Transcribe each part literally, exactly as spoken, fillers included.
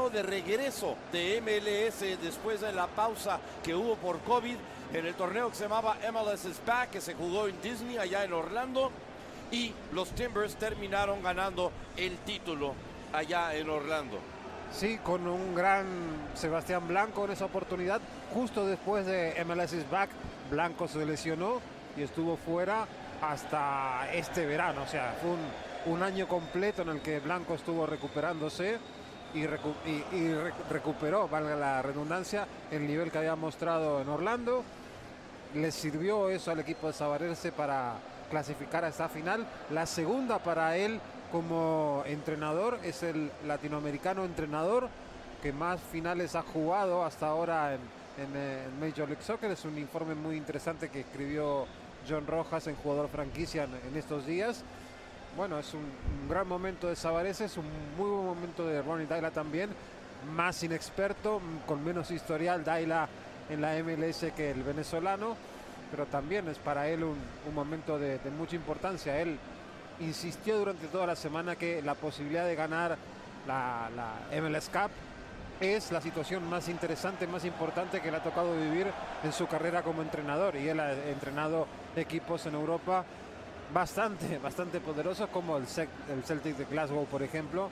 torneo de regreso de M L S después de la pausa que hubo por COVID, en el torneo que se llamaba M L S is Back, que se jugó en Disney, allá en Orlando, y los Timbers terminaron ganando el título allá en Orlando. Sí, con un gran Sebastián Blanco en esa oportunidad. Justo después de M L S is Back, Blanco se lesionó y estuvo fuera hasta este verano. O sea, fue un, un año completo en el que Blanco estuvo recuperándose y, recu y, y re recuperó, valga la redundancia, el nivel que había mostrado en Orlando. Le sirvió eso al equipo de Sabarese para clasificar a esta final. La segunda para él como entrenador, es el latinoamericano entrenador que más finales ha jugado hasta ahora en, en, en Major League Soccer. Es un informe muy interesante que escribió John Rojas en Jugador Franquicia en, en estos días. Bueno, es un, un gran momento de Sabarese, es un muy buen momento de Ronny Deila también, más inexperto, con menos historial Deila en la M L S que el venezolano, pero también es para él un, un momento de, de mucha importancia. Él insistió durante toda la semana que la posibilidad de ganar la, la M L S Cup es la situación más interesante, más importante que le ha tocado vivir en su carrera como entrenador, y él ha entrenado equipos en Europa bastante, bastante poderosos como el, el Celtic de Glasgow, por ejemplo,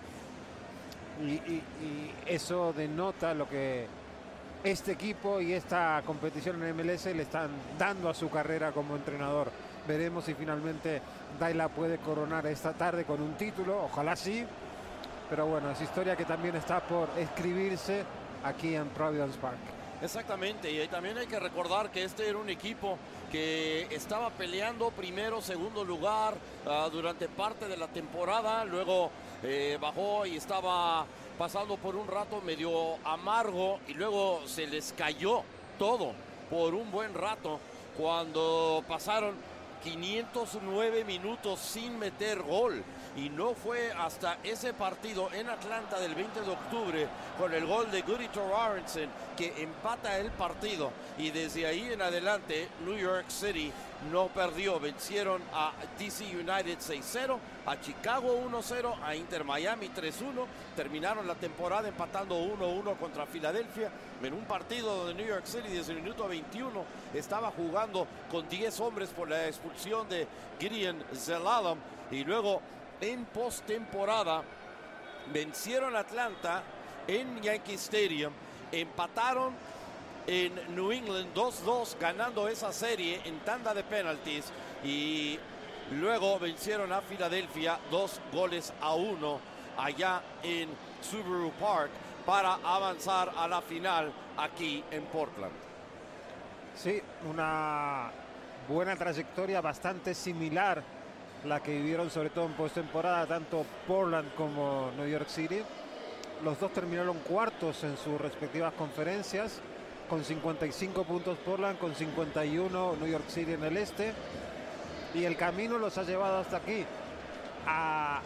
y, y, y eso denota lo que este equipo y esta competición en M L S le están dando a su carrera como entrenador. Veremos si finalmente Deila puede coronar esta tarde con un título, ojalá sí, pero bueno, es historia que también está por escribirse aquí en Providence Park. Exactamente, y también hay que recordar que este era un equipo que estaba peleando primero, segundo lugar uh, durante parte de la temporada, luego eh, bajó y estaba pasando por un rato medio amargo y luego se les cayó todo por un buen rato cuando pasaron quinientos nueve minutos sin meter gol, y no fue hasta ese partido en Atlanta del veinte de octubre con el gol de Guri Thorarinsson que empata el partido, y desde ahí en adelante New York City no perdió. Vencieron a D C United seis cero, a Chicago uno cero, a Inter Miami tres uno, terminaron la temporada empatando uno uno contra Filadelfia en un partido donde New York City desde el minuto veintiuno estaba jugando con diez hombres por la expulsión de Gideon Zelalem, y luego en postemporada vencieron a Atlanta en Yankee Stadium, empataron en New England dos dos, ganando esa serie en tanda de penaltis, y luego vencieron a Filadelfia dos goles a uno allá en Subaru Park para avanzar a la final aquí en Portland. Sí, una buena trayectoria, bastante similar la que vivieron sobre todo en postemporada tanto Portland como New York City. Los dos terminaron cuartos en sus respectivas conferencias, con cincuenta y cinco puntos Portland, con cincuenta y uno New York City en el este, y el camino los ha llevado hasta aquí. A, a,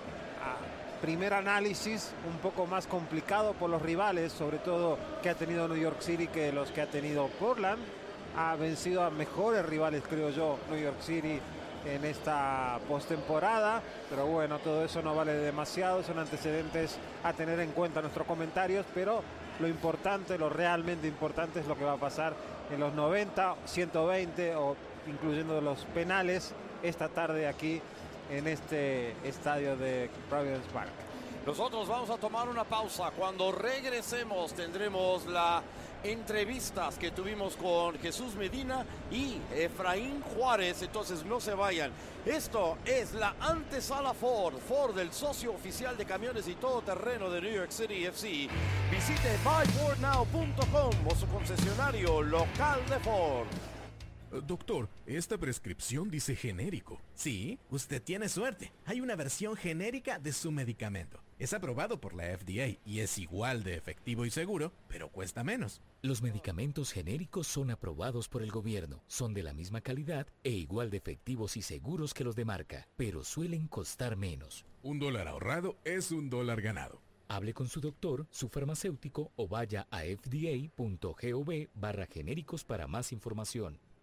a primer análisis un poco más complicado por los rivales, sobre todo que ha tenido New York City que los que ha tenido Portland. Ha vencido a mejores rivales, creo yo, New York City en esta postemporada, pero bueno, todo eso no vale demasiado, son antecedentes a tener en cuenta en nuestros comentarios, pero lo importante, lo realmente importante es lo que va a pasar en los noventa, ciento veinte o incluyendo los penales esta tarde aquí en este estadio de Providence Park. Nosotros vamos a tomar una pausa. Cuando regresemos tendremos las entrevistas que tuvimos con Jesús Medina y Efraín Juárez, entonces no se vayan. Esto es la antesala Ford, Ford, el socio oficial de camiones y todoterreno de New York City F C. Visite buy ford now punto com o su concesionario local de Ford. Doctor, esta prescripción dice genérico. Sí, usted tiene suerte. Hay una versión genérica de su medicamento. Es aprobado por la F D A y es igual de efectivo y seguro, pero cuesta menos. Los medicamentos genéricos son aprobados por el gobierno, son de la misma calidad e igual de efectivos y seguros que los de marca, pero suelen costar menos. Un dólar ahorrado es un dólar ganado. Hable con su doctor, su farmacéutico o vaya a f d a punto gov barra genéricos para más información.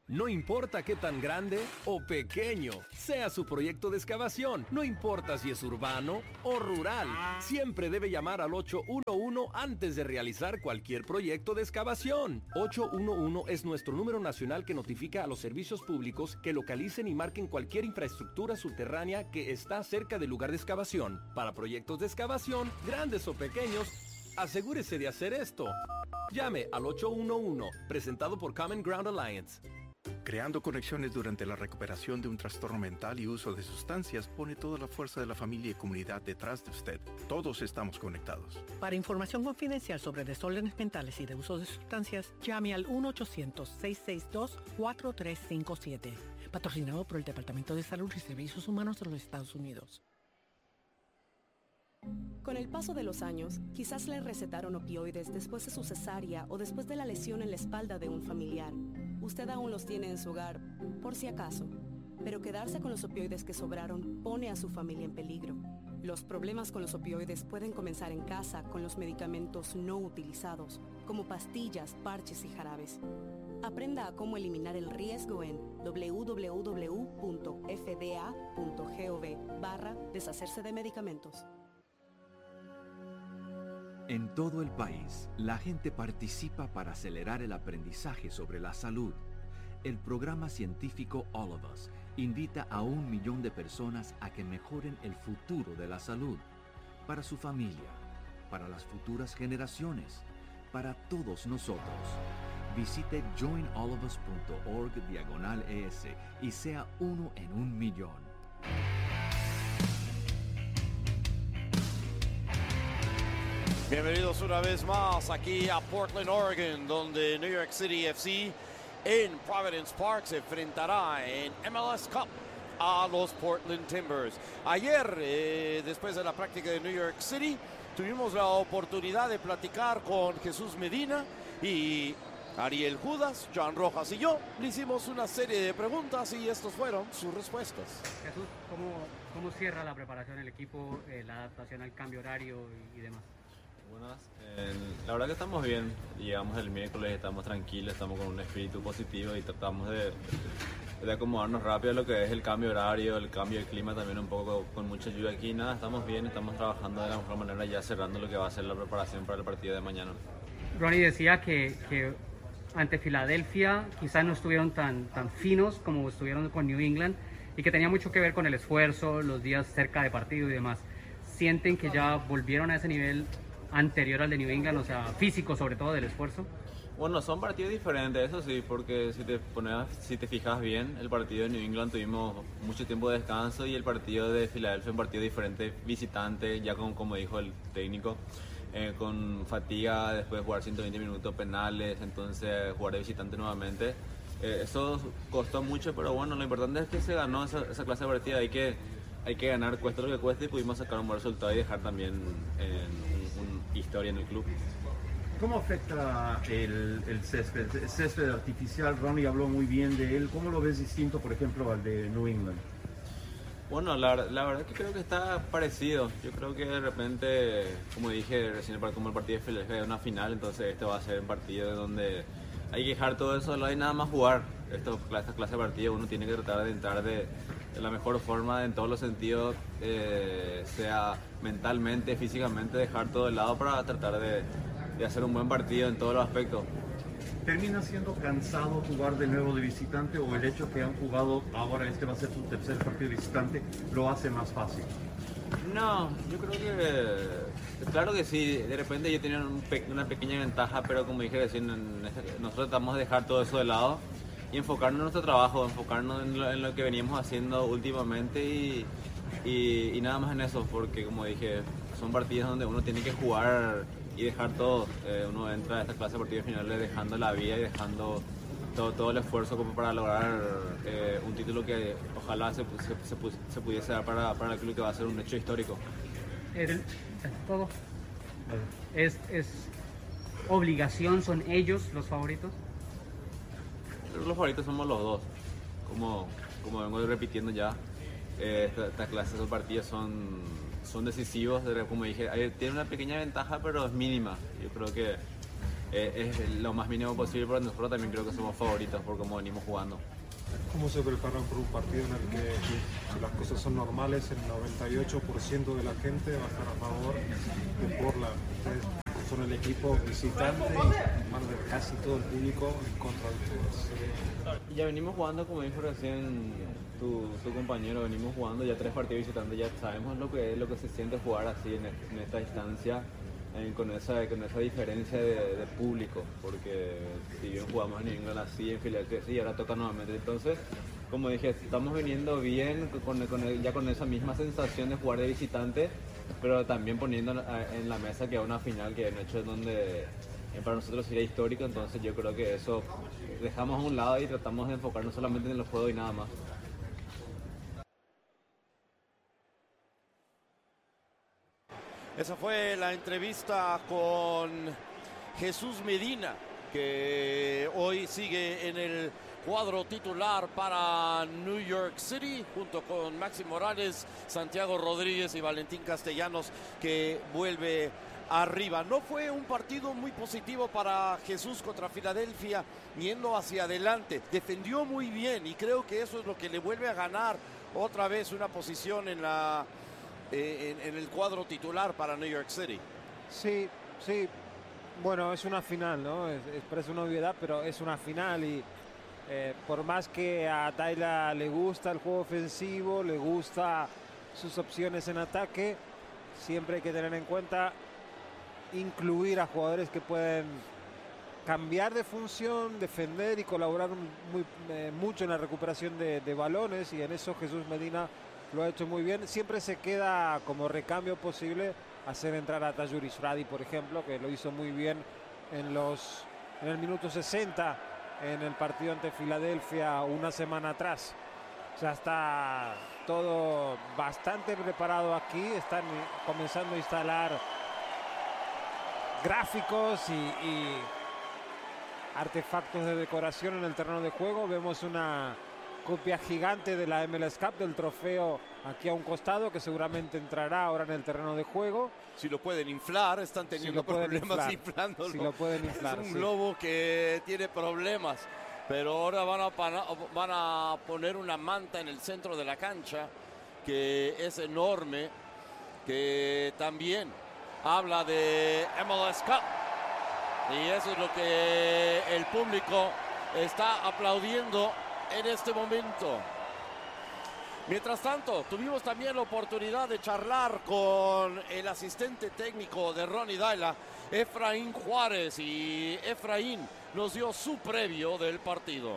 No importa qué tan grande o pequeño sea su proyecto de excavación, no importa si es urbano o rural, siempre debe llamar al ocho uno uno antes de realizar cualquier proyecto de excavación. ocho uno uno es nuestro número nacional que notifica a los servicios públicos que localicen y marquen cualquier infraestructura subterránea que está cerca del lugar de excavación. Para proyectos de excavación, grandes o pequeños, asegúrese de hacer esto. Llame al ocho uno uno, presentado por Common Ground Alliance. Creando conexiones durante la recuperación de un trastorno mental y uso de sustancias pone toda la fuerza de la familia y comunidad detrás de usted. Todos estamos conectados. Para información confidencial sobre desórdenes mentales y de uso de sustancias, llame al uno ochocientos, seiscientos sesenta y dos, cuatro tres cinco siete. Patrocinado por el Departamento de Salud y Servicios Humanos de los Estados Unidos. Con el paso de los años, quizás le recetaron opioides después de su cesárea o después de la lesión en la espalda de un familiar. Usted aún los tiene en su hogar, por si acaso. Pero quedarse con los opioides que sobraron pone a su familia en peligro. Los problemas con los opioides pueden comenzar en casa con los medicamentos no utilizados, como pastillas, parches y jarabes. Aprenda a cómo eliminar el riesgo en doble u doble u doble u punto f d a punto gov barra deshacerse de medicamentos. En todo el país, la gente participa para acelerar el aprendizaje sobre la salud. El programa científico All of Us invita a un millón de personas a que mejoren el futuro de la salud, para su familia, para las futuras generaciones, para todos nosotros. Visite join all of us punto org diagonal es y sea uno en un millón. Bienvenidos una vez más aquí a Portland, Oregon, donde New York City F C en Providence Park se enfrentará en M L S Cup a los Portland Timbers. Ayer, eh, después de la práctica de New York City, tuvimos la oportunidad de platicar con Jesús Medina y Ariel Judas, John Rojas y yo. Le hicimos una serie de preguntas y estas fueron sus respuestas. Jesús, ¿cómo, cómo cierra la preparación del equipo, eh, la adaptación al cambio horario y, y demás? Buenas, eh, la verdad que estamos bien, llegamos el miércoles, estamos tranquilos, estamos con un espíritu positivo y tratamos de, de acomodarnos rápido a lo que es el cambio horario, el cambio de clima también un poco con mucha lluvia aquí, nada, estamos bien, estamos trabajando de la mejor manera ya cerrando lo que va a ser la preparación para el partido de mañana. Ronnie decía que, que ante Filadelfia quizás no estuvieron tan, tan finos como estuvieron con New England y que tenía mucho que ver con el esfuerzo, los días cerca de partido y demás. ¿Sienten que ya volvieron a ese nivel anterior al de New England, o sea, físico sobre todo del esfuerzo? Bueno, son partidos diferentes, eso sí, porque si te pones, si te fijas bien, el partido de New England tuvimos mucho tiempo de descanso y el partido de Filadelfia un partido diferente, visitante, ya con, como dijo el técnico, eh, con fatiga, después de jugar ciento veinte minutos penales, entonces jugar de visitante nuevamente. Eh, eso costó mucho, pero bueno, lo importante es que se ganó esa, esa clase de partida, hay que, hay que ganar, cuesta lo que cueste, y pudimos sacar un buen resultado y dejar también en historia en el club. ¿Cómo afecta el, el césped? El césped artificial, Ronnie habló muy bien de él. ¿Cómo lo ves distinto, por ejemplo, al de New England? Bueno, la, la verdad que creo que está parecido. Yo creo que de repente, como dije recién, como el partido de Filadelfia es una final, entonces este va a ser un partido donde hay que dejar todo eso, no hay nada más jugar. Esto, esta clase de partido uno tiene que tratar de entrar de, de la mejor forma en todos los sentidos, eh, sea mentalmente, físicamente, dejar todo de lado para tratar de, de hacer un buen partido en todos los aspectos. ¿Termina siendo cansado jugar de nuevo de visitante o el hecho que han jugado ahora, este va a ser su tercer partido de visitante, lo hace más fácil? No, yo creo que, claro que sí, de repente yo tenía un pe una pequeña ventaja, pero como dije recién, nosotros tratamos de dejar todo eso de lado y enfocarnos en nuestro trabajo, enfocarnos en lo, en lo que veníamos haciendo últimamente y, y, y nada más en eso, porque como dije, son partidos donde uno tiene que jugar y dejar todo. Eh, uno entra a esta clase de partidos finales dejando la vida y dejando todo, todo el esfuerzo como para lograr eh, un título que ojalá se, se, se, se pudiese dar para, para el club, que va a ser un hecho histórico. Es, todo. Es, es obligación, son ellos los favoritos. Los favoritos somos los dos, como, como vengo repitiendo ya. Eh, Estas esta clases de partidos son, son decisivos, como dije, hay, tiene una pequeña ventaja, pero es mínima. Yo creo que eh, es lo más mínimo posible, pero nosotros también creo que somos favoritos por cómo venimos jugando. ¿Cómo se preparan por un partido en el que, si las cosas son normales, el noventa y ocho por ciento de la gente va a estar a favor de Portland? Ustedes son el equipo visitante y van a ver casi todo el público en contra de ustedes. Ya venimos jugando, como dijo recién tu, tu compañero, venimos jugando ya tres partidos visitantes, ya sabemos lo que es, lo que se siente jugar así en, en esta distancia. Eh, con, esa, con esa diferencia de, de público, porque si bien jugamos en England así, en Filadelfia así, ahora toca nuevamente. Entonces, como dije, estamos viniendo bien, con, con el, ya con esa misma sensación de jugar de visitante, pero también poniendo en la mesa que es una final que de hecho es donde eh, para nosotros sería histórico. Entonces yo creo que eso dejamos a un lado y tratamos de enfocarnos solamente en los juegos y nada más. Esa fue la entrevista con Jesús Medina, que hoy sigue en el cuadro titular para New York City, junto con Maxi Morales, Santiago Rodríguez y Valentín Castellanos, que vuelve arriba. No fue un partido muy positivo para Jesús contra Filadelfia, yendo hacia adelante. Defendió muy bien y creo que eso es lo que le vuelve a ganar otra vez una posición en la... En, en el cuadro titular para New York City. Sí, sí. Bueno, es una final, ¿no? Es, es, parece una obviedad, pero es una final y eh, por más que a Tyler le gusta el juego ofensivo, le gusta sus opciones en ataque, siempre hay que tener en cuenta incluir a jugadores que pueden cambiar de función, defender y colaborar muy, eh, mucho en la recuperación de, de balones, y en eso Jesús Medina lo ha hecho muy bien. Siempre se queda como recambio posible hacer entrar a Tajouri Shradi, por ejemplo, que lo hizo muy bien en los en el minuto sesenta en el partido ante Filadelfia una semana atrás. O sea, está todo bastante preparado aquí. Están comenzando a instalar gráficos y, y artefactos de decoración en el terreno de juego. Vemos una copia gigante de la M L S Cup, del trofeo, aquí a un costado, que seguramente entrará ahora en el terreno de juego. Si lo pueden inflar, están teniendo si problemas inflar, inflándolo. Si lo pueden inflar, es un sí. globo que tiene problemas, pero ahora van a, van a poner una manta en el centro de la cancha que es enorme, que también habla de M L S Cup, y eso es lo que el público está aplaudiendo en este momento. Mientras tanto, tuvimos también la oportunidad de charlar con el asistente técnico de Ronny Deila, Efraín Juárez, y Efraín nos dio su previo del partido.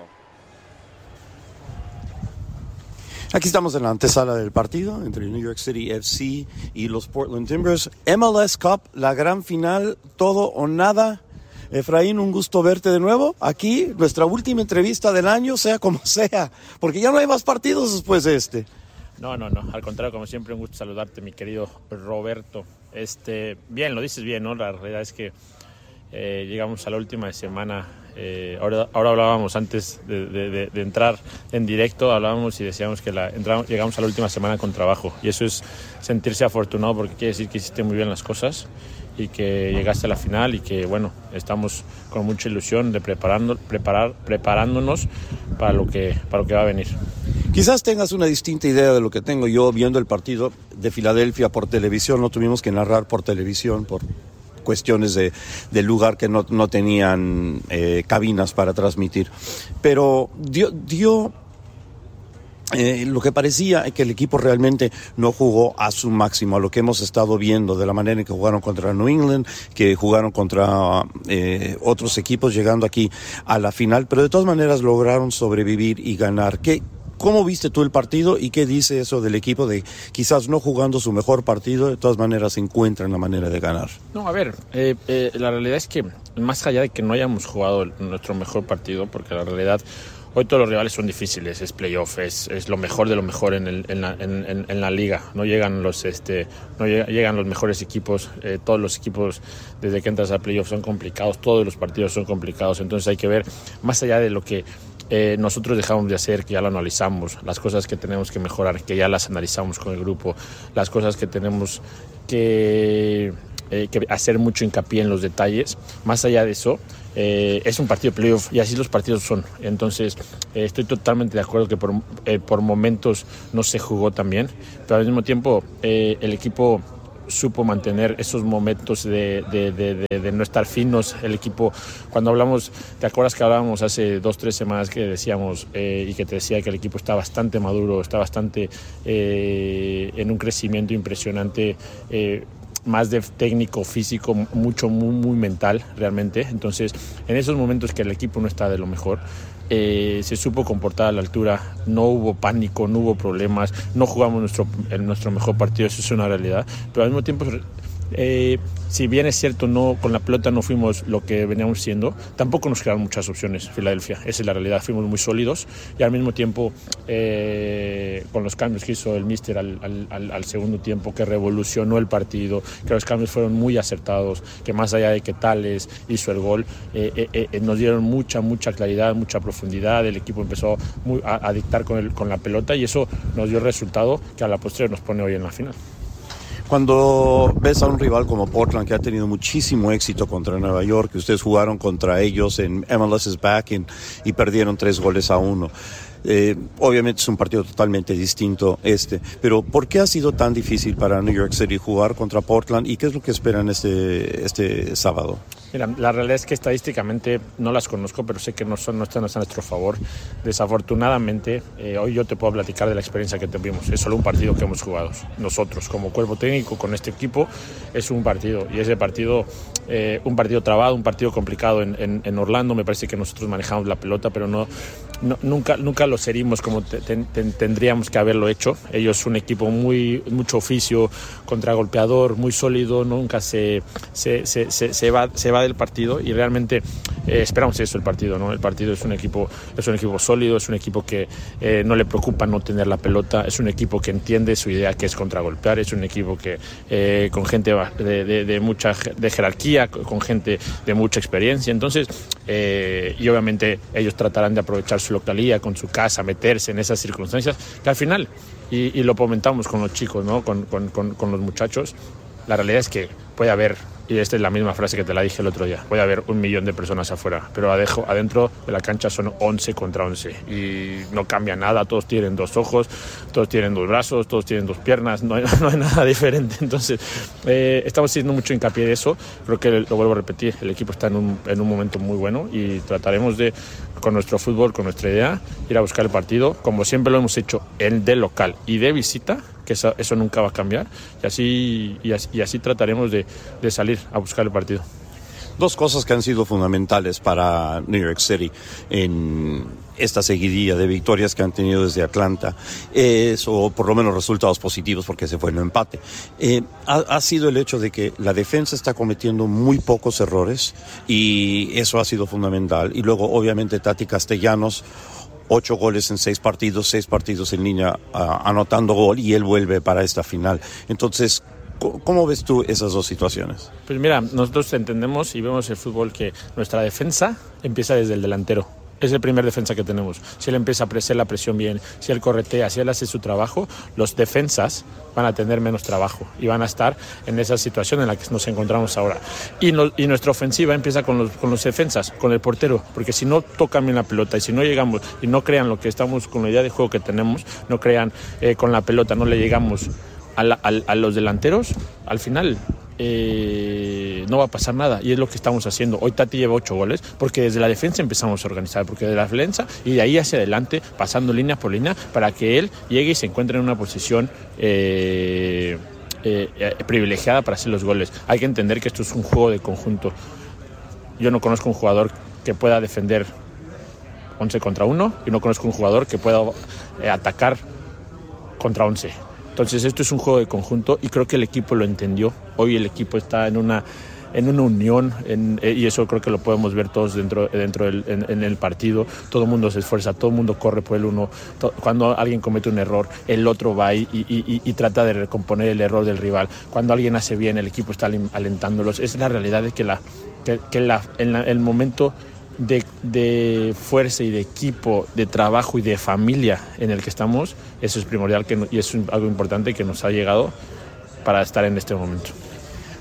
Aquí estamos en la antesala del partido entre New York City F C y los Portland Timbers. M L S Cup, la gran final, todo o nada. Efraín, un gusto verte de nuevo aquí, nuestra última entrevista del año, sea como sea, porque ya no hay más partidos después de este. No, no, no, al contrario, como siempre, un gusto saludarte, mi querido Roberto. Este, bien, lo dices bien, ¿no? La realidad es que eh, llegamos a la última semana, eh, ahora, ahora hablábamos antes de, de, de, de entrar en directo, hablábamos y decíamos que la, entramos, llegamos a la última semana con trabajo, y eso es sentirse afortunado, porque quiere decir que hiciste muy bien las cosas y que llegaste a la final, y que bueno, estamos con mucha ilusión de preparando, preparar, preparándonos para lo que, para lo que va a venir. Quizás tengas una distinta idea de lo que tengo yo viendo el partido de Filadelfia por televisión. No tuvimos que narrar por televisión por cuestiones de, del lugar, que no, no tenían eh, cabinas para transmitir, pero dio, dio Eh, lo que parecía es que el equipo realmente no jugó a su máximo, a lo que hemos estado viendo, de la manera en que jugaron contra New England, que jugaron contra eh, otros equipos, llegando aquí a la final, pero de todas maneras lograron sobrevivir y ganar. ¿Qué, ¿Cómo viste tú el partido y qué dice eso del equipo, de quizás no jugando su mejor partido, de todas maneras encuentran la manera de ganar? No, a ver, eh, eh, la realidad es que más allá de que no hayamos jugado nuestro mejor partido, porque la realidad, hoy todos los rivales son difíciles, es playoff, es, es lo mejor de lo mejor en, el, en, la, en, en, en la liga. No llegan los este, no llega, llegan los mejores equipos, eh, todos los equipos desde que entras al playoff son complicados, todos los partidos son complicados, entonces hay que ver más allá de lo que eh, nosotros dejamos de hacer, que ya lo analizamos, las cosas que tenemos que mejorar, que ya las analizamos con el grupo, las cosas que tenemos que eh, que hacer mucho hincapié en los detalles. Más allá de eso, eh, es un partido de playoff y así los partidos son. Entonces, eh, estoy totalmente de acuerdo que por, eh, por momentos no se jugó tan bien, pero al mismo tiempo eh, el equipo supo mantener esos momentos de, de, de, de, de no estar finos. El equipo, cuando hablamos, ¿te acuerdas que hablábamos hace dos, tres semanas que decíamos eh, y que te decía que el equipo está bastante maduro, está bastante eh, en un crecimiento impresionante, eh, más de técnico, físico, mucho, muy, muy mental realmente? Entonces, en esos momentos que el equipo no está de lo mejor, Eh, se supo comportar a la altura, no hubo pánico, no hubo problemas, no jugamos nuestro, en nuestro mejor partido, eso es una realidad, pero al mismo tiempo, eh, si bien es cierto, no, con la pelota no fuimos lo que veníamos siendo, tampoco nos crearon muchas opciones Filadelfia, esa es la realidad, fuimos muy sólidos y al mismo tiempo eh, con los cambios que hizo el míster al, al, al segundo tiempo, que revolucionó el partido, que los cambios fueron muy acertados, que más allá de que Tales hizo el gol, eh, eh, eh, nos dieron mucha, mucha claridad, mucha profundidad, el equipo empezó muy, a, a dictar con, el, con la pelota y eso nos dio el resultado que a la postre nos pone hoy en la final. Cuando ves a un rival como Portland, que ha tenido muchísimo éxito contra Nueva York, que ustedes jugaron contra ellos en M L S's Back y, y perdieron tres goles a uno. Eh, obviamente es un partido totalmente distinto este, pero ¿por qué ha sido tan difícil para New York City jugar contra Portland y qué es lo que esperan este, este sábado? Mira, la realidad es que estadísticamente no las conozco, pero sé que no, son, no están a nuestro favor. Desafortunadamente, eh, hoy yo te puedo platicar de la experiencia que tuvimos. Es solo un partido que hemos jugado. Nosotros, como cuerpo técnico, con este equipo, es un partido. Y ese partido, eh, un partido trabado, un partido complicado en, en, en Orlando. Me parece que nosotros manejamos la pelota, pero no, no nunca, nunca los herimos como te, te, te, tendríamos que haberlo hecho. Ellos un equipo muy mucho oficio, contragolpeador, muy sólido, nunca se, se, se, se, se, va, se va del partido y realmente eh, esperamos eso el partido, ¿no? El partido es un equipo, es un equipo sólido, es un equipo que eh, no le preocupa no tener la pelota, es un equipo que entiende su idea que es contragolpear, es un equipo que eh, con gente de, de, de mucha de jerarquía, con gente de mucha experiencia, entonces eh, y obviamente ellos tratarán de aprovechar su localía con su casa, meterse en esas circunstancias que al final, y, y lo comentamos con los chicos, ¿no? con, con, con, con los muchachos, la realidad es que puede haber, y esta es la misma frase que te la dije el otro día, puede haber un millón de personas afuera, pero adejo, adentro de la cancha son once contra once y no cambia nada, todos tienen dos ojos, todos tienen dos brazos, todos tienen dos piernas, no hay, no hay nada diferente, entonces eh, estamos haciendo mucho hincapié de eso, creo que lo vuelvo a repetir, el equipo está en un, en un momento muy bueno y trataremos de, con nuestro fútbol, con nuestra idea, ir a buscar el partido, como siempre lo hemos hecho, en de local y de visita, que eso, eso nunca va a cambiar y así, y así, y así trataremos de, de salir a buscar el partido. Dos cosas que han sido fundamentales para New York City en esta seguidilla de victorias que han tenido desde Atlanta, es, o por lo menos resultados positivos porque se fue en un empate, eh, ha, ha sido el hecho de que la defensa está cometiendo muy pocos errores y eso ha sido fundamental. Y luego obviamente Tati Castellanos, ocho goles en seis partidos, seis partidos en línea uh, anotando gol y él vuelve para esta final. Entonces, ¿cómo ves tú esas dos situaciones? Pues mira, nosotros entendemos y vemos el fútbol que nuestra defensa empieza desde el delantero. Es el primer defensa que tenemos. Si él empieza a hacer la presión bien, si él corretea, si él hace su trabajo, los defensas van a tener menos trabajo y van a estar en esa situación en la que nos encontramos ahora. Y, no, y nuestra ofensiva empieza con los, con los defensas, con el portero, porque si no tocan bien la pelota y si no llegamos y no crean lo que estamos con la idea de juego que tenemos, no crean eh, con la pelota, no le llegamos a, la, a, a los delanteros, al final Eh, no va a pasar nada y es lo que estamos haciendo. Hoy Tati lleva ocho goles porque desde la defensa empezamos a organizar, porque de la defensa y de ahí hacia adelante, pasando línea por línea para que él llegue y se encuentre en una posición eh, eh, eh, privilegiada para hacer los goles. Hay que entender que esto es un juego de conjunto. Yo no conozco un jugador que pueda defender once contra uno y no conozco un jugador que pueda eh, atacar contra once. Entonces esto es un juego de conjunto y creo que el equipo lo entendió. Hoy el equipo está en una, en una unión en, y eso creo que lo podemos ver todos dentro, dentro del en, en el partido. Todo el mundo se esfuerza, todo el mundo corre por el uno. To, cuando alguien comete un error, el otro va y, y, y, y trata de recomponer el error del rival. Cuando alguien hace bien, el equipo está alentándolos. Es la realidad de que, la, que, que la, en la, el momento De, de fuerza y de equipo, de trabajo y de familia en el que estamos, eso es primordial que no, y es un, algo importante que nos ha llegado para estar en este momento.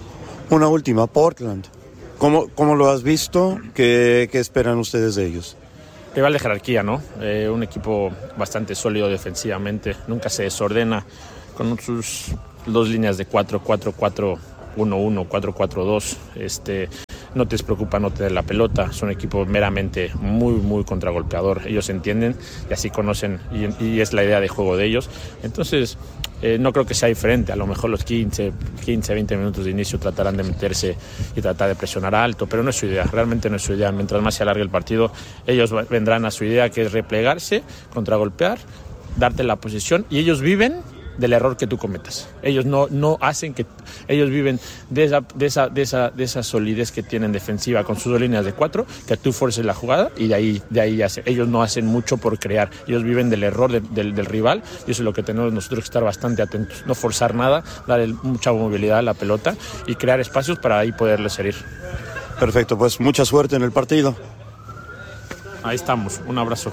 Una última, Portland. ¿Cómo, cómo lo has visto? ¿Qué, qué esperan ustedes de ellos? Rival de jerarquía, ¿no? Eh, un equipo bastante sólido defensivamente, nunca se desordena con sus dos líneas de cuatro cuatro cuatro uno uno, cuatro cuatro dos. Este, no te preocupa, no te da la pelota. Son un equipo meramente muy, muy contragolpeador. Ellos entienden y así conocen y, y es la idea de juego de ellos. Entonces, eh, no creo que sea diferente. A lo mejor los quince, veinte minutos de inicio tratarán de meterse y tratar de presionar alto, pero no es su idea. Realmente no es su idea. Mientras más se alargue el partido, ellos vendrán a su idea, que es replegarse, contragolpear, darte la posición, y ellos viven del error que tú cometas. Ellos no, no hacen que... Ellos viven de esa, de, esa, de, esa, de esa solidez que tienen defensiva con sus dos líneas de cuatro, que tú forces la jugada y de ahí, de ahí hace. Ellos no hacen mucho por crear. Ellos viven del error de, del, del rival, y eso es lo que tenemos nosotros que estar bastante atentos. No forzar nada, darle mucha movilidad a la pelota y crear espacios para ahí poderles herir. Perfecto, pues mucha suerte en el partido. Ahí estamos. Un abrazo.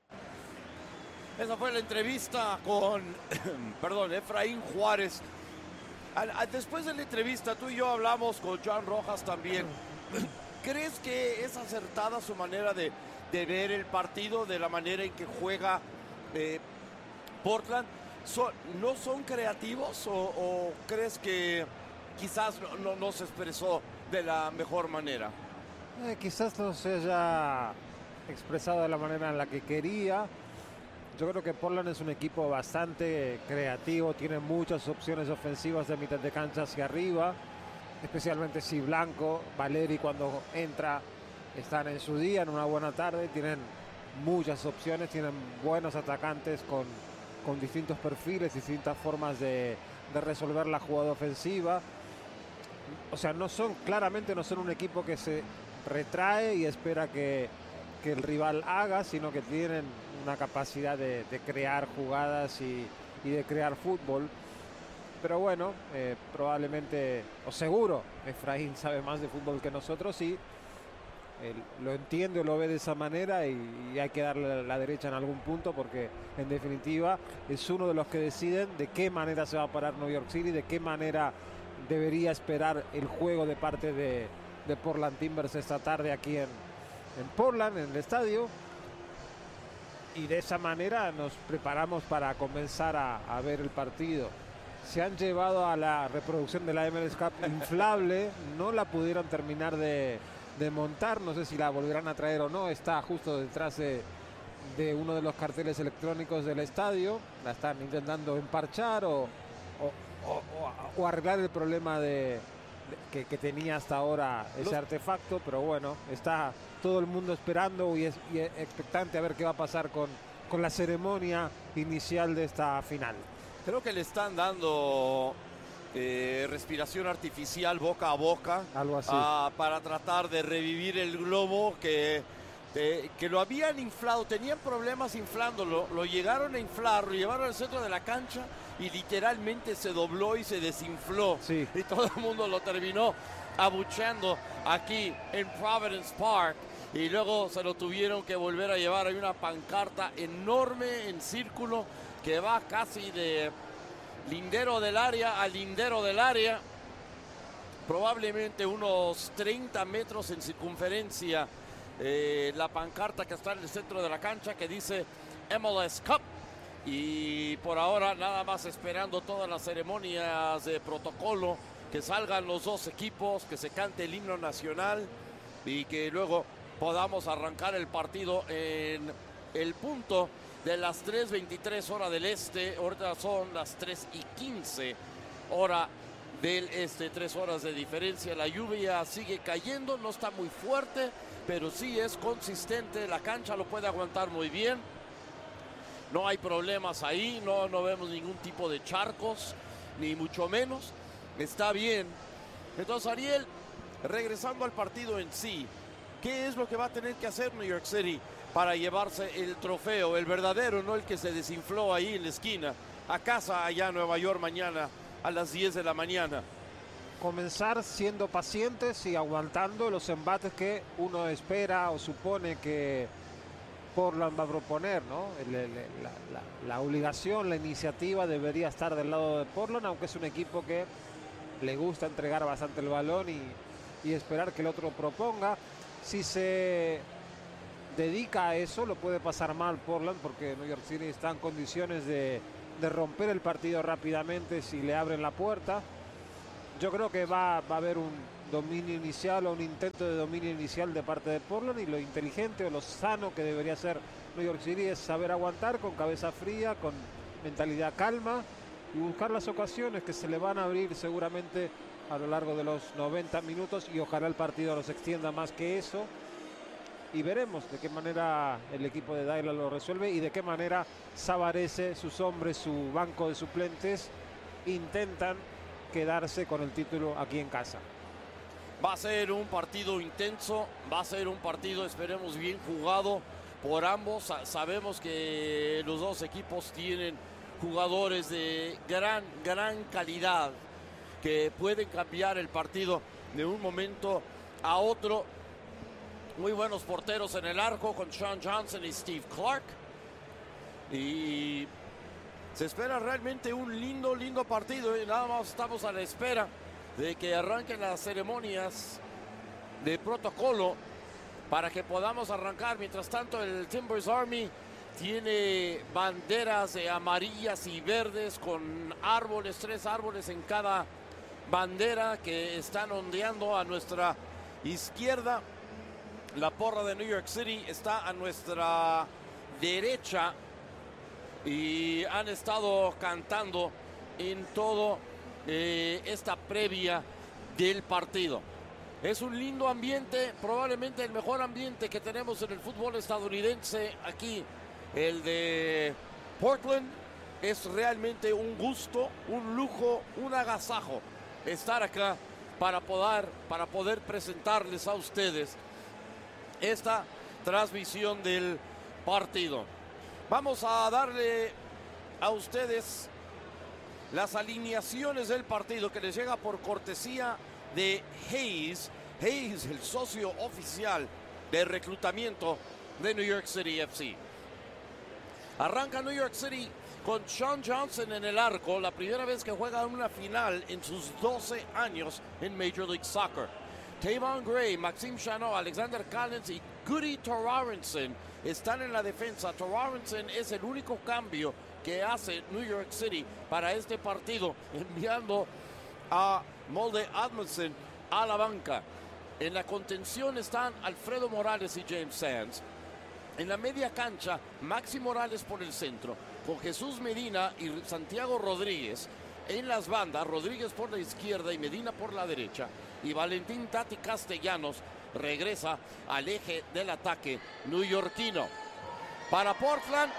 Esa fue la entrevista con, perdón, Efraín Juárez. Después de la entrevista, tú y yo hablamos con John Rojas también. ¿Crees que es acertada su manera de, de ver el partido, de la manera en que juega eh, Portland? ¿Son, ¿No son creativos o, o crees que quizás no, no, no se expresó de la mejor manera? Eh, quizás no se haya expresado de la manera en la que quería. Yo creo que Portland es un equipo bastante creativo, tiene muchas opciones ofensivas de mitad de cancha hacia arriba, especialmente si Blanco, Valeri cuando entra están en su día, en una buena tarde, tienen muchas opciones, tienen buenos atacantes con, con distintos perfiles, distintas formas de, de resolver la jugada ofensiva. O sea, no son, claramente no son un equipo que se retrae y espera que, que el rival haga, sino que tienen una capacidad de, de crear jugadas y, y de crear fútbol. Pero bueno, eh, probablemente, o seguro, Efraín sabe más de fútbol que nosotros y él lo entiende o lo ve de esa manera, y, y hay que darle la derecha en algún punto, porque en definitiva es uno de los que deciden de qué manera se va a parar New York City, de qué manera debería esperar el juego de parte de, de Portland Timbers esta tarde aquí en, en Portland, en el estadio. Y de esa manera nos preparamos para comenzar a, a ver el partido. Se han llevado a la reproducción de la M L S Cup inflable, no la pudieron terminar de, de montar, no sé si la volverán a traer o no, está justo detrás de, de uno de los carteles electrónicos del estadio, la están intentando emparchar o, o, o, o arreglar el problema de, de que, que tenía hasta ahora ese artefacto, pero bueno, está todo el mundo esperando y, es, y es expectante a ver qué va a pasar con, con la ceremonia inicial de esta final. Creo que le están dando eh, respiración artificial boca a boca. Algo así. Uh, para tratar de revivir el globo que, de, que lo habían inflado. Tenían problemas inflándolo. Lo llegaron a inflar, lo llevaron al centro de la cancha y literalmente se dobló y se desinfló. Sí. Y todo el mundo lo terminó abucheando aquí en Providence Park. Y luego se lo tuvieron que volver a llevar. Hay una pancarta enorme en círculo que va casi de lindero del área a lindero del área. Probablemente unos treinta metros en circunferencia. Eh, la pancarta que está en el centro de la cancha que dice M L S Cup. Y por ahora nada más esperando todas las ceremonias de protocolo, que salgan los dos equipos, que se cante el himno nacional y que luego podamos arrancar el partido en el punto de las tres veintitrés hora del este. Ahorita son las tres y quince hora del este, tres horas de diferencia. La lluvia sigue cayendo, no está muy fuerte, pero sí es consistente. La cancha lo puede aguantar muy bien. No hay problemas ahí, no, no vemos ningún tipo de charcos, ni mucho menos. Está bien. Entonces, Ariel, regresando al partido en sí, ¿qué es lo que va a tener que hacer New York City para llevarse el trofeo, el verdadero, no el que se desinfló ahí en la esquina, a casa allá en Nueva York mañana a las diez de la mañana? Comenzar siendo pacientes y aguantando los embates que uno espera o supone que Portland va a proponer, ¿no? El, el, la, la, la obligación, la iniciativa debería estar del lado de Portland, aunque es un equipo que le gusta entregar bastante el balón y, y esperar que el otro proponga. Si se dedica a eso, lo puede pasar mal Portland, porque New York City está en condiciones de, de romper el partido rápidamente si le abren la puerta. Yo creo que va, va a haber un dominio inicial o un intento de dominio inicial de parte de Portland, y lo inteligente o lo sano que debería ser New York City es saber aguantar con cabeza fría, con mentalidad calma y buscar las ocasiones que se le van a abrir seguramente a lo largo de los noventa minutos, y ojalá el partido no se extienda más que eso. Y veremos de qué manera el equipo de Daila lo resuelve y de qué manera Savarese, sus hombres, su banco de suplentes intentan quedarse con el título aquí en casa. Va a ser un partido intenso, va a ser un partido, esperemos, bien jugado por ambos. Sa- sabemos que los dos equipos tienen jugadores de gran, gran calidad que pueden cambiar el partido de un momento a otro. Muy buenos porteros en el arco con Sean Johnson y Steve Clark. Y se espera realmente un lindo, lindo partido. Y nada más estamos a la espera de que arranquen las ceremonias de protocolo para que podamos arrancar. Mientras tanto, el Timbers Army tiene banderas eh, amarillas y verdes con árboles, tres árboles en cada bandera que están ondeando a nuestra izquierda. La porra de New York City está a nuestra derecha y han estado cantando en todo eh, esta previa del partido. Es un lindo ambiente, probablemente el mejor ambiente que tenemos en el fútbol estadounidense aquí, el de Portland. Es realmente un gusto, un lujo, un agasajo estar acá para poder, para poder presentarles a ustedes esta transmisión del partido. Vamos a darle a ustedes las alineaciones del partido que les llega por cortesía de Hayes. Hayes, el socio oficial de reclutamiento de New York City F C. Arranca New York City con Sean Johnson en el arco, la primera vez que juega una final en sus doce años en Major League Soccer. Tavon Gray, Maxime Chanot, Alexander Callens y Goody Torrarenson están en la defensa. Torrarenson es el único cambio que hace New York City para este partido, enviando a Molde Admundson a la banca. En la contención están Alfredo Morales y James Sands. En la media cancha, Maxi Morales por el centro, con Jesús Medina y Santiago Rodríguez. En las bandas, Rodríguez por la izquierda y Medina por la derecha. Y Valentín Tati Castellanos regresa al eje del ataque neoyorquino. Para Portland,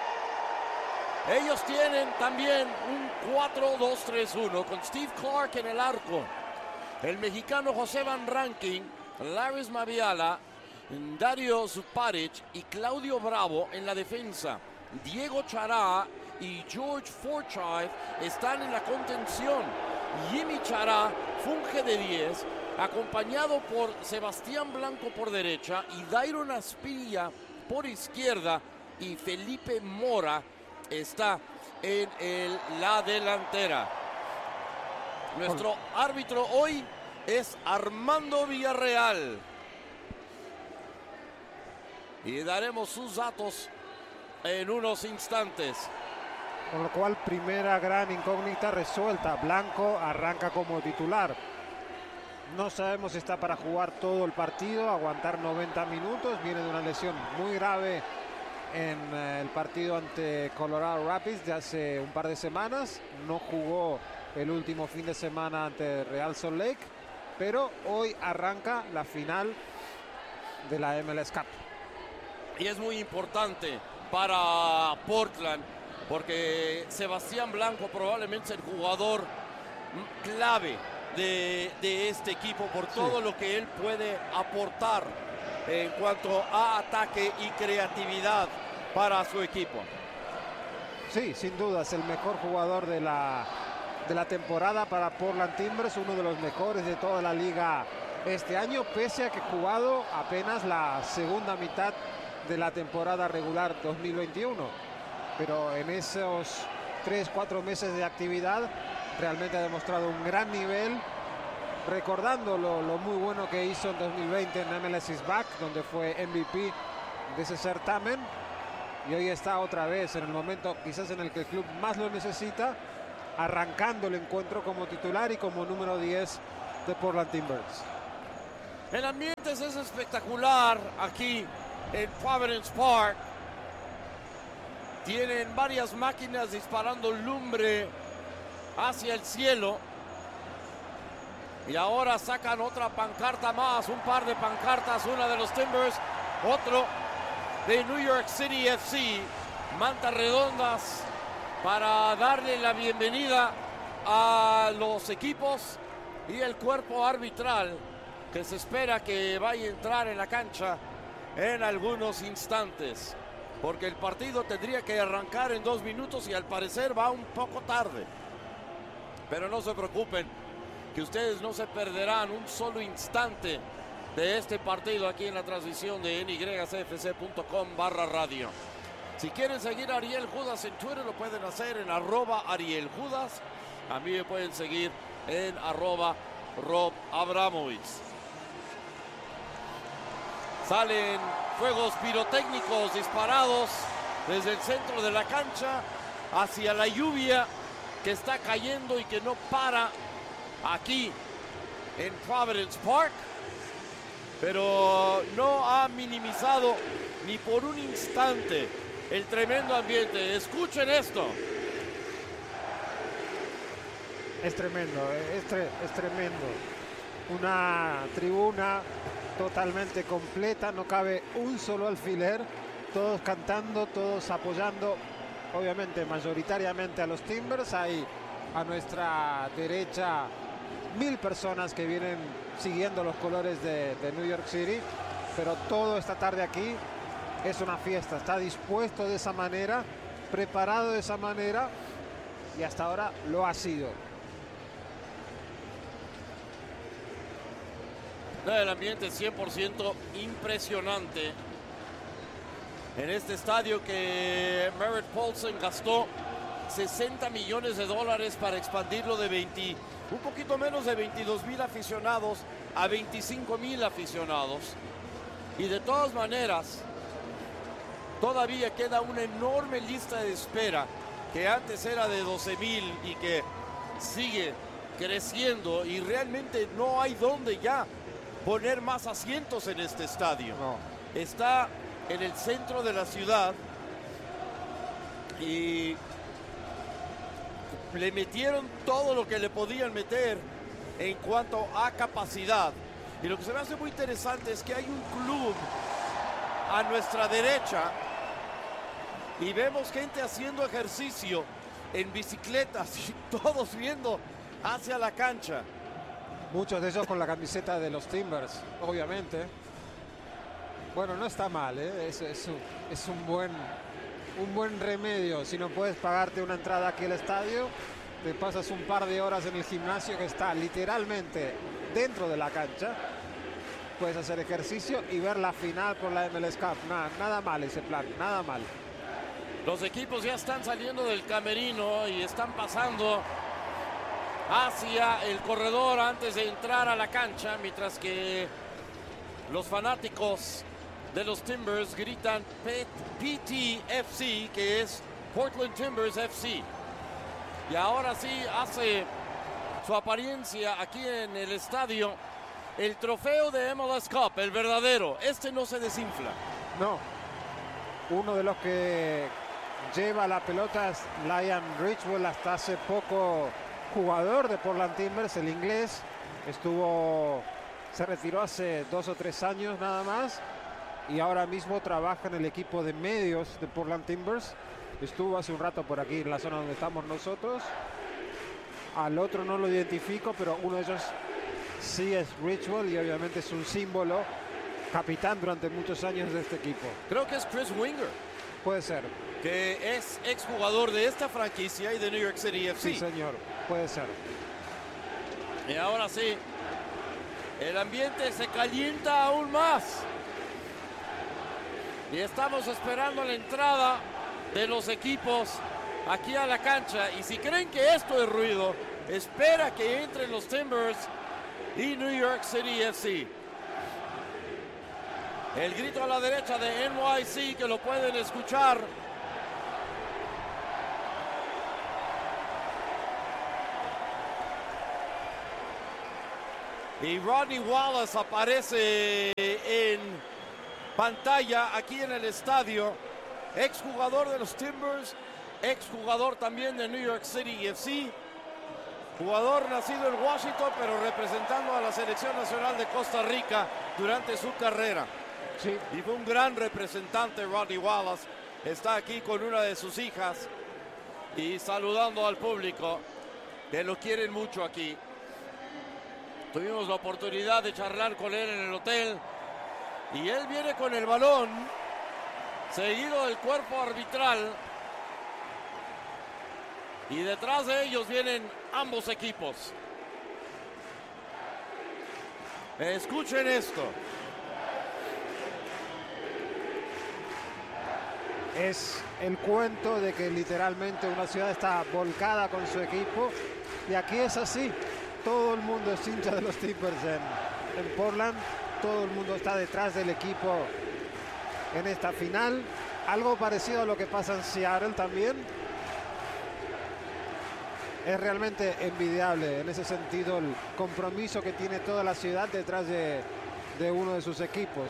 ellos tienen también un cuatro dos tres uno con Steve Clark en el arco. El mexicano José Van Rankin, Laris Maviala, Dario Zuparic y Claudio Bravo en la defensa. Diego Chará y George Forsyth están en la contención. Jimmy Chará funge de diez, acompañado por Sebastián Blanco por derecha y Dairon Aspilla por izquierda, y Felipe Mora está en el, la delantera. Nuestro árbitro hoy es Armando Villarreal. Y daremos sus datos en unos instantes. Con lo cual, primera gran incógnita resuelta. Blanco arranca como titular. No sabemos si está para jugar todo el partido, aguantar noventa minutos. Viene de una lesión muy grave en eh, el partido ante Colorado Rapids de hace un par de semanas. No jugó el último fin de semana ante Real Salt Lake, pero hoy arranca la final de la M L S Cup. Y es muy importante para Portland, porque Sebastián Blanco probablemente es el jugador clave de, de este equipo por todo sí. lo que él puede aportar en cuanto a ataque y creatividad para su equipo. Sí, sin duda es el mejor jugador de la, de la temporada para Portland Timbers, uno de los mejores de toda la liga este año, pese a que ha jugado apenas la segunda mitad de la temporada regular dos mil veintiuno. Pero en esos tres, cuatro meses de actividad realmente ha demostrado un gran nivel, recordando lo, lo muy bueno que hizo en dos mil veinte en M L S is Back, donde fue M V P de ese certamen, y hoy está otra vez en el momento quizás en el que el club más lo necesita, arrancando el encuentro como titular y como número diez de Portland Timbers. El ambiente es espectacular aquí en Providence Park. Tienen varias máquinas disparando lumbre hacia el cielo. Y ahora sacan otra pancarta más, un par de pancartas, una de los Timbers, otro de New York City F C. Mantas redondas para darle la bienvenida a los equipos y el cuerpo arbitral que se espera que vaya a entrar en la cancha en algunos instantes, porque el partido tendría que arrancar en dos minutos y al parecer va un poco tarde. Pero no se preocupen, que ustedes no se perderán un solo instante de este partido aquí en la transmisión de N Y C F C punto com barra radio. Si quieren seguir a Ariel Judas en Twitter, lo pueden hacer en arroba Ariel Judas. A mí me pueden seguir en arroba Rob Abramovitz. Salen fuegos pirotécnicos disparados desde el centro de la cancha hacia la lluvia que está cayendo y que no para aquí en Providence Park, pero no ha minimizado ni por un instante el tremendo ambiente. Escuchen esto. Es tremendo, es, tre es tremendo. Una tribuna totalmente completa, no cabe un solo alfiler, todos cantando, todos apoyando, obviamente mayoritariamente a los Timbers. Hay a nuestra derecha mil personas que vienen siguiendo los colores de, de New York City, pero todo esta tarde aquí es una fiesta, está dispuesto de esa manera, preparado de esa manera, y hasta ahora lo ha sido. El ambiente es cien por ciento impresionante en este estadio que Merritt Paulson gastó sesenta millones de dólares para expandirlo de veinte, un poquito menos de veintidós mil aficionados a veinticinco mil aficionados. Y de todas maneras, todavía queda una enorme lista de espera que antes era de doce mil y que sigue creciendo, y realmente no hay donde ya poner más asientos en este estadio. No. Está en el centro de la ciudad y le metieron todo lo que le podían meter en cuanto a capacidad. Y lo que se me hace muy interesante es que hay un club a nuestra derecha y vemos gente haciendo ejercicio en bicicletas y todos viendo hacia la cancha. Muchos de ellos con la camiseta de los Timbers, obviamente. Bueno, no está mal, ¿eh? es, es, un, es un, buen, un buen remedio. Si no puedes pagarte una entrada aquí al estadio, te pasas un par de horas en el gimnasio que está literalmente dentro de la cancha. Puedes hacer ejercicio y ver la final por la M L S Cup. Nada, nada mal ese plan, nada mal. Los equipos ya están saliendo del camerino y están pasando hacia el corredor antes de entrar a la cancha, mientras que los fanáticos de los Timbers gritan P T F C, que es Portland Timbers F C. Y ahora sí hace su apariencia aquí en el estadio el trofeo de M L S Cup, el verdadero. Este no se desinfla. No. Uno de los que lleva la pelota es Liam Richwell, hasta hace poco jugador de Portland Timbers, el inglés. Estuvo, se retiró hace dos o tres años nada más, y ahora mismo trabaja en el equipo de medios de Portland Timbers. Estuvo hace un rato por aquí en la zona donde estamos nosotros. Al otro no lo identifico, pero uno de ellos sí es Richwell, y obviamente es un símbolo, capitán durante muchos años de este equipo. Creo que es Chris Winger. Puede ser. Que es exjugador de esta franquicia y de New York City F C. Sí, señor. Puede ser. Y ahora sí, el ambiente se calienta aún más. Y estamos esperando la entrada de los equipos aquí a la cancha. Y si creen que esto es ruido, espera que entren los Timbers y New York City F C. El grito a la derecha de N Y C, que lo pueden escuchar. Y Rodney Wallace aparece en pantalla aquí en el estadio. Exjugador de los Timbers, exjugador también de New York City F C. Jugador nacido en Washington, pero representando a la selección nacional de Costa Rica durante su carrera. Sí. Y fue un gran representante Rodney Wallace. Está aquí con una de sus hijas y saludando al público, que lo quieren mucho aquí. Tuvimos la oportunidad de charlar con él en el hotel y él viene con el balón, seguido del cuerpo arbitral, y detrás de ellos vienen ambos equipos. Escuchen esto. Es el cuento de que literalmente una ciudad está volcada con su equipo, y aquí es así. Todo el mundo es hincha de los Timbers en, en Portland. Todo el mundo está detrás del equipo en esta final. Algo parecido a lo que pasa en Seattle también. Es realmente envidiable en ese sentido el compromiso que tiene toda la ciudad detrás de, de uno de sus equipos.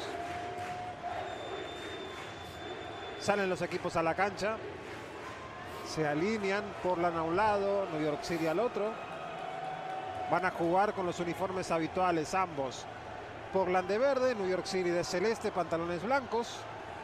Salen los equipos a la cancha. Se alinean, Portland a un lado, New York City al otro. Van a jugar con los uniformes habituales ambos. Portland de verde, New York City de celeste, pantalones blancos.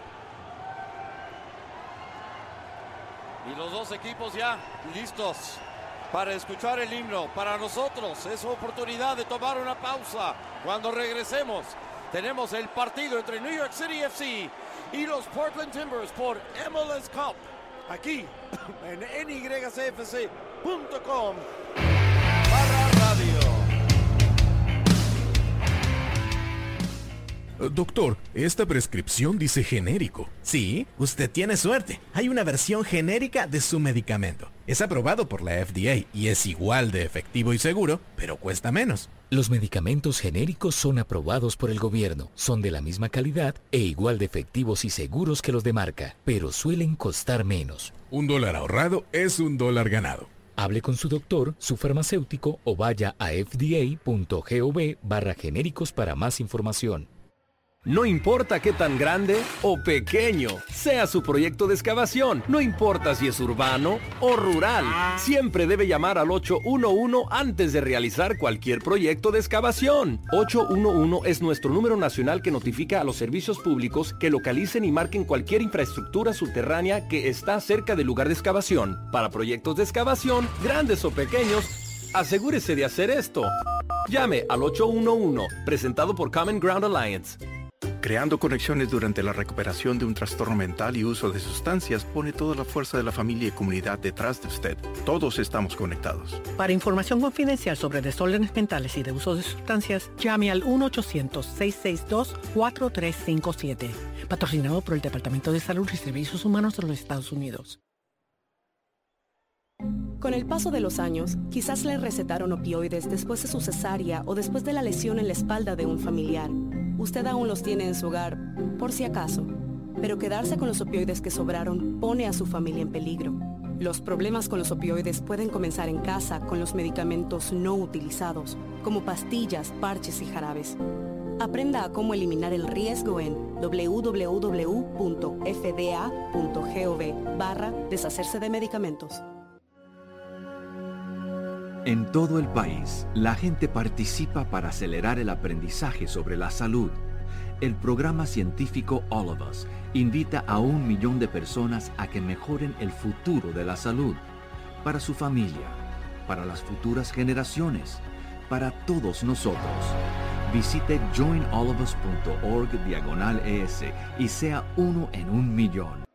Y los dos equipos ya listos para escuchar el himno. Para nosotros es oportunidad de tomar una pausa. Cuando regresemos, tenemos el partido entre New York City F C y los Portland Timbers por M L S Cup, aquí en N Y C F C punto com barra radio. Doctor, esta prescripción dice genérico. Sí, usted tiene suerte. Hay una versión genérica de su medicamento. Es aprobado por la F D A y es igual de efectivo y seguro, pero cuesta menos. Los medicamentos genéricos son aprobados por el gobierno, son de la misma calidad e igual de efectivos y seguros que los de marca, pero suelen costar menos. Un dólar ahorrado es un dólar ganado. Hable con su doctor, su farmacéutico o vaya a f d a punto gov barra genéricos para más información. No importa qué tan grande o pequeño sea su proyecto de excavación, no importa si es urbano o rural, siempre debe llamar al ocho uno uno antes de realizar cualquier proyecto de excavación. ocho uno uno es nuestro número nacional que notifica a los servicios públicos que localicen y marquen cualquier infraestructura subterránea que está cerca del lugar de excavación. Para proyectos de excavación, grandes o pequeños, asegúrese de hacer esto. Llame al ocho uno uno, presentado por Common Ground Alliance. Creando conexiones durante la recuperación de un trastorno mental y uso de sustancias pone toda la fuerza de la familia y comunidad detrás de usted. Todos estamos conectados. Para información confidencial sobre desórdenes mentales y de uso de sustancias, llame al uno ochocientos, seiscientos sesenta y dos, cuatro tres cinco siete. Patrocinado por el Departamento de Salud y Servicios Humanos de los Estados Unidos. Con el paso de los años, quizás le recetaron opioides después de su cesárea o después de la lesión en la espalda de un familiar. Usted aún los tiene en su hogar, por si acaso. Pero quedarse con los opioides que sobraron pone a su familia en peligro. Los problemas con los opioides pueden comenzar en casa con los medicamentos no utilizados, como pastillas, parches y jarabes. Aprenda a cómo eliminar el riesgo en doble u doble u doble u punto f d a punto gov barra deshacerse de medicamentos. En todo el país, la gente participa para acelerar el aprendizaje sobre la salud. El programa científico All of Us invita a un millón de personas a que mejoren el futuro de la salud, para su familia, para las futuras generaciones, para todos nosotros. Visite join all of us punto org diagonal E S y sea uno en un millón.